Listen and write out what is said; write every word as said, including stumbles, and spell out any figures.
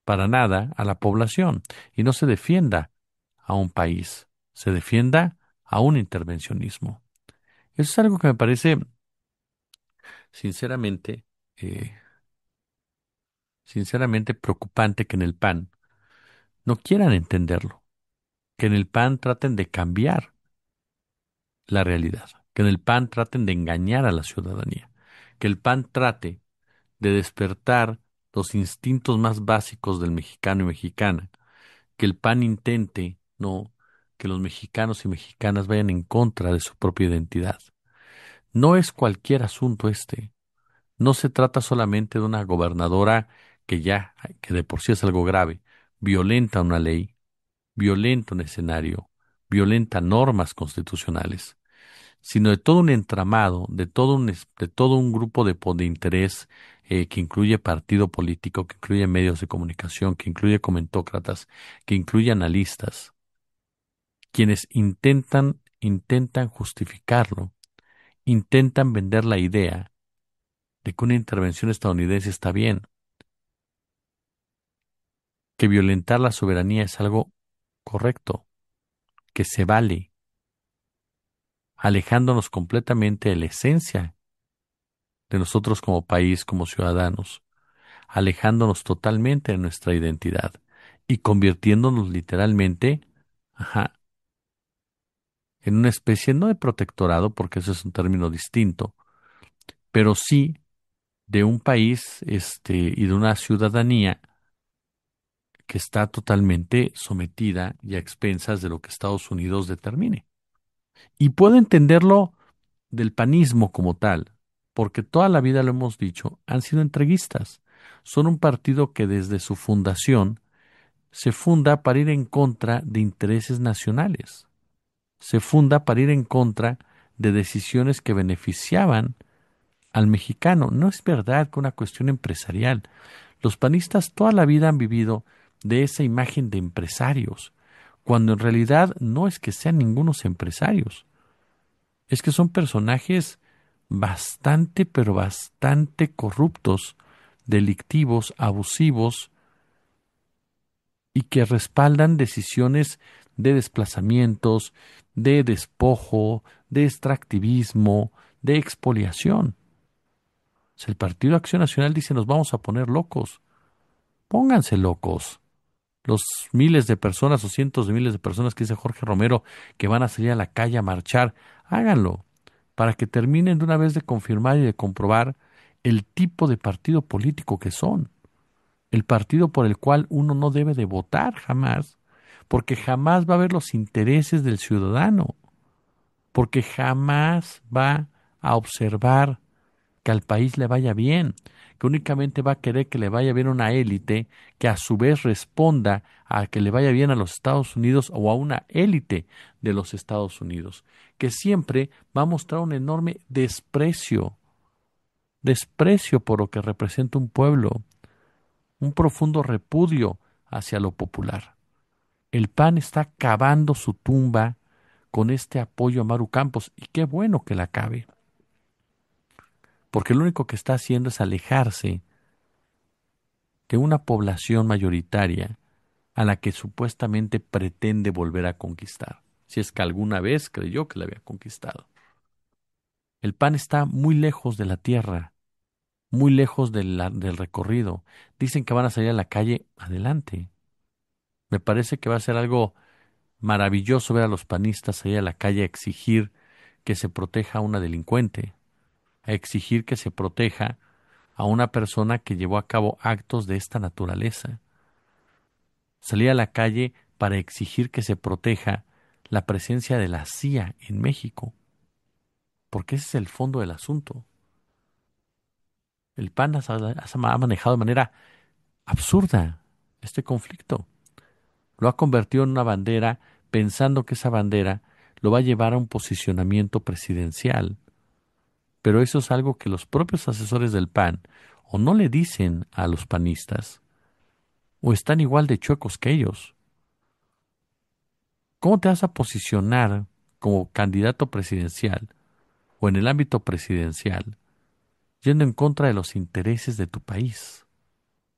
para nada a la población y no se defienda a un país, se defienda a un intervencionismo. Eso es algo que me parece, sinceramente, eh, sinceramente preocupante que en el P A N no quieran entenderlo, que en el P A N traten de cambiar la realidad, que en el P A N traten de engañar a la ciudadanía, que el P A N trate de despertar los instintos más básicos del mexicano y mexicana, que el P A N intente, no, que los mexicanos y mexicanas vayan en contra de su propia identidad. No es cualquier asunto este. No se trata solamente de una gobernadora que ya, que de por sí es algo grave, violenta una ley, violenta un escenario, violenta normas constitucionales, sino de todo un entramado, de todo un, es- de todo un grupo de, po- de interés eh, que incluye partido político, que incluye medios de comunicación, que incluye comentócratas, que incluye analistas, quienes intentan, intentan justificarlo, intentan vender la idea de que una intervención estadounidense está bien, que violentar la soberanía es algo correcto, que se vale, alejándonos completamente de la esencia de nosotros como país, como ciudadanos, alejándonos totalmente de nuestra identidad y convirtiéndonos literalmente, ajá, en una especie no de protectorado, porque eso es un término distinto, pero sí de un país, este, y de una ciudadanía que está totalmente sometida y a expensas de lo que Estados Unidos determine. Y puedo entenderlo del panismo como tal, porque toda la vida lo hemos dicho, han sido entreguistas. Son un partido que desde su fundación se funda para ir en contra de intereses nacionales. Se funda para ir en contra de decisiones que beneficiaban al mexicano. No es verdad que una cuestión empresarial. Los panistas toda la vida han vivido de esa imagen de empresarios, cuando en realidad no es que sean ningunos empresarios, es que son personajes bastante, pero bastante corruptos, delictivos, abusivos y que respaldan decisiones de desplazamientos, de despojo, de extractivismo, de expoliación. Si el Partido Acción Nacional dice nos vamos a poner locos, pónganse locos. Los miles de personas o cientos de miles de personas que dice Jorge Romero que van a salir a la calle a marchar, háganlo, para que terminen de una vez de confirmar y de comprobar el tipo de partido político que son, el partido por el cual uno no debe de votar jamás, porque jamás va a ver los intereses del ciudadano, porque jamás va a observar que al país le vaya bien, que únicamente va a querer que le vaya bien a una élite que a su vez responda a que le vaya bien a los Estados Unidos o a una élite de los Estados Unidos, que siempre va a mostrar un enorme desprecio, desprecio por lo que representa un pueblo, un profundo repudio hacia lo popular. El P A N está cavando su tumba con este apoyo a Maru Campos y qué bueno que la cabe, porque lo único que está haciendo es alejarse de una población mayoritaria a la que supuestamente pretende volver a conquistar, si es que alguna vez creyó que la había conquistado. El P A N está muy lejos de la tierra, muy lejos de la- del recorrido. Dicen que van a salir a la calle, adelante. Me parece que va a ser algo maravilloso ver a los panistas salir a la calle a exigir que se proteja a una delincuente, a exigir que se proteja a una persona que llevó a cabo actos de esta naturaleza. Salir a la calle para exigir que se proteja la presencia de la C I A en México, porque ese es el fondo del asunto. El P A N ha, ha manejado de manera absurda este conflicto. Lo ha convertido en una bandera pensando que esa bandera lo va a llevar a un posicionamiento presidencial. Pero eso es algo que los propios asesores del P A N o no le dicen a los panistas o están igual de chuecos que ellos. ¿Cómo te vas a posicionar como candidato presidencial o en el ámbito presidencial yendo en contra de los intereses de tu país?